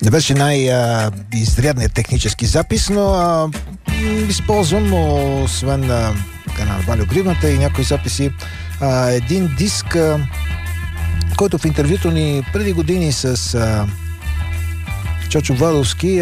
Не беше най-изрядният технически запис, но използвам, освен на Валю Гривната и някои записи, един диск, който в интервюто ни преди години с Чочо Владовски,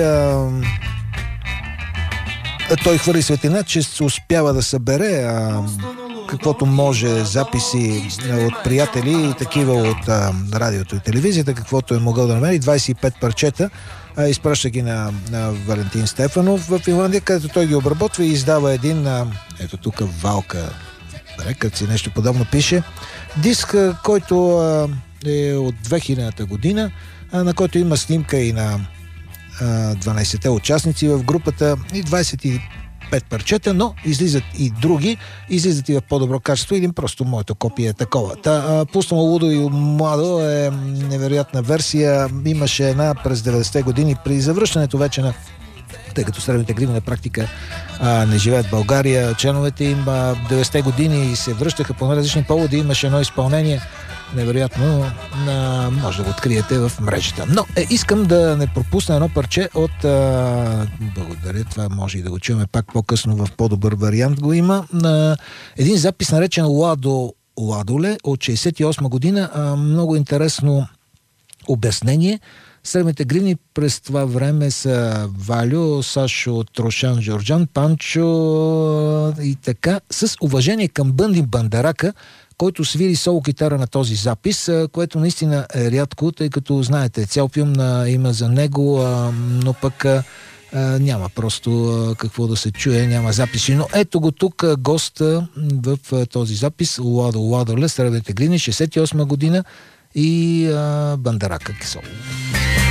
той хвърли светлина, че се успява да събере каквото може записи от приятели и такива от радиото и телевизията, каквото е могъл да намери, 25 парчета, изпраща ги на Валентин Стефанов в Финландия, където той ги обработва и издава един, ето тук Валка Рекърдс и нещо подобно пише, диск, който е от 2000-та година, на който има снимка и на 12-те участници в групата и 25 парчета, но излизат и други, излизат и в по-добро качество, или просто моето копие е такова. Пуснало лудо и младо е невероятна версия. Имаше една през 90-те години при завръщането вече на, тъй като Сребърните гривни на практика не живеят в България, членовете им 90-те години се връщаха по различни поводи, имаше едно изпълнение невероятно, може да го откриете в мрежата. Но искам да не пропусна едно парче от благодаря, това може и да го чуем пак по-късно в по-добър вариант го има, един запис наречен Ладо Ладоле от 68 година. Много интересно обяснение. Сребърните гривни през това време са Валю, Сашо, Трошан, Жорджан, Панчо и така, с уважение към Бънди Бандарака, който свири соло китара на този запис, което наистина е рядко, тъй като, знаете, цял филм има за него, но пък няма просто какво да се чуе, няма записи. Но ето го тук госта в този запис, Ладо Ладоле, Сребърните гривни, 68 година и Бандарака соло.